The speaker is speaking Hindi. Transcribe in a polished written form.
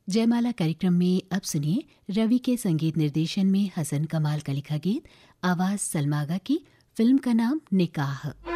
जयमाला कार्यक्रम में अब सुनिए रवि के संगीत निर्देशन में हसन कमाल का लिखा गीत, आवाज सलमागा की, फिल्म का नाम निकाह।